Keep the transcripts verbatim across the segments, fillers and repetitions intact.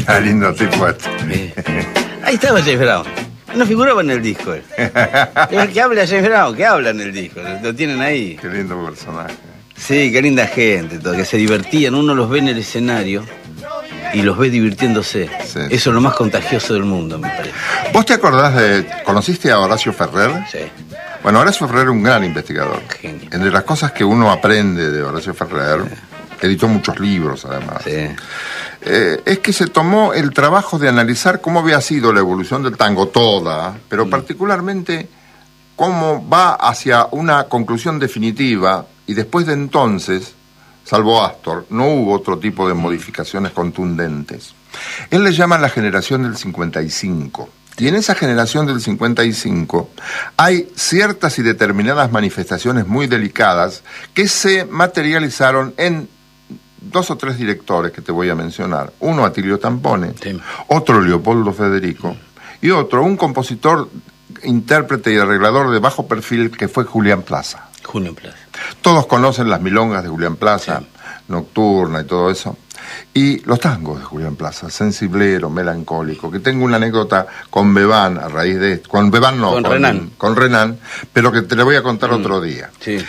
Ah, lindo tipo este. Eh, Ahí estaba James Brown. No figuraba en el disco él. ¿Qué habla James Brown? ¿Qué habla en el disco? Lo tienen ahí. Qué lindo personaje. Sí, qué linda gente, todo, que se divertían. Uno los ve en el escenario y los ve divirtiéndose. Sí. Eso es lo más contagioso del mundo, me parece. ¿Vos te acordás de... ¿Conociste a Horacio Ferrer? Sí. Bueno, Horacio Ferrer era un gran investigador. Genio. Entre las cosas que uno aprende de Horacio Ferrer, editó muchos libros además, Sí. eh, es que se tomó el trabajo de analizar cómo había sido la evolución del tango toda, pero mm. particularmente cómo va hacia una conclusión definitiva, y después de entonces, salvo Astor, no hubo otro tipo de modificaciones contundentes. Él le llama la generación del cincuenta y cinco. Y en esa generación del cincuenta y cinco hay ciertas y determinadas manifestaciones muy delicadas que se materializaron en dos o tres directores que te voy a mencionar. Uno, Atilio Tampone, sí. Otro, Leopoldo Federico, y otro, un compositor, intérprete y arreglador de bajo perfil que fue Julián Plaza. Julián Plaza. Todos conocen las milongas de Julián Plaza, sí. Nocturna y todo eso. Y los tangos de Julián Plaza, sensiblero, melancólico, que tengo una anécdota con Bebán a raíz de esto. Con Bebán no, con, con Renan. Con Renan, pero que te lo voy a contar mm. otro día. Sí.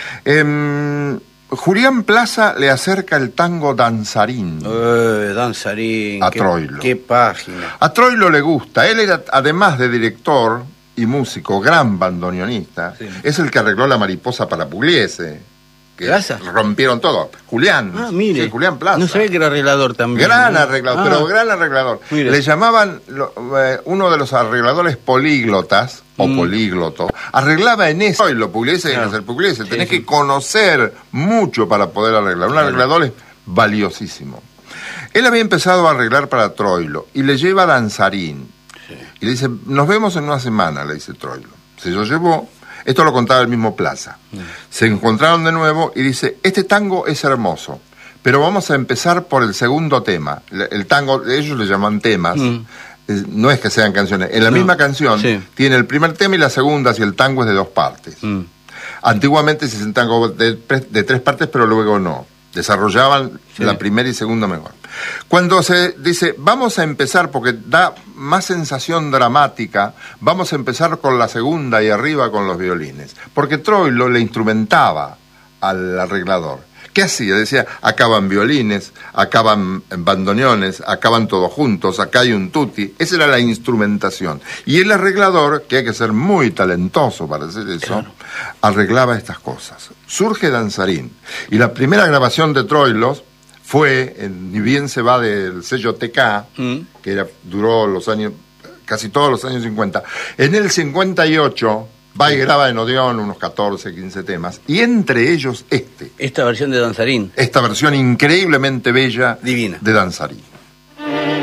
Eh, Julián Plaza le acerca el tango danzarín. Eh, danzarín. A qué, Troilo. Qué página. A Troilo le gusta. Él era, además de director y músico, gran bandoneonista. Sí. Es el que arregló La Mariposa para Pugliese. Que ¿Plaza? Rompieron todo. Julián. Ah, mire. Sí, Julián Plaza. No sabía que era arreglador también. Gran ¿no? arreglador, ah. pero gran arreglador. Mire. Le llamaban lo, eh, uno de los arregladores políglotas, o mm. polígloto, arreglaba en eso, y lo Pugliese claro. y hacer Pugliese. Sí, Tenés sí. que conocer mucho para poder arreglar. Un claro. arreglador es valiosísimo. Él había empezado a arreglar para Troilo, y le lleva a Danzarín. Sí. Y le dice, nos vemos en una semana, le dice Troilo. Se lo llevó. Esto lo contaba el mismo Plaza. Mm. Se encontraron de nuevo y dice, este tango es hermoso, pero vamos a empezar por el segundo tema. El, el tango, ellos le llaman temas, mm. eh, no es que sean canciones. En la no. misma canción sí. tiene el primer tema y la segunda, si el tango es de dos partes. Mm. Antiguamente se hacían tango de, de tres partes, pero luego no. Desarrollaban sí. la primera y segunda mejor. Cuando se dice, vamos a empezar, porque da más sensación dramática, vamos a empezar con la segunda y arriba con los violines. Porque Troilo le instrumentaba al arreglador. ¿Qué hacía? Decía, acaban violines, acaban bandoneones, acaban todos juntos, acá hay un tutti. Esa era la instrumentación. Y el arreglador, que hay que ser muy talentoso para hacer eso, claro. arreglaba estas cosas. Surge Danzarín. Y la primera grabación de Troilo fue, en, ni bien se va del sello T K, mm. que era, duró los años, casi todos los años cincuenta. En el cincuenta y ocho... va y graba en Odeón unos catorce, quince temas, y entre ellos este. Esta versión de Danzarín. Esta versión increíblemente bella Divina. de Danzarín.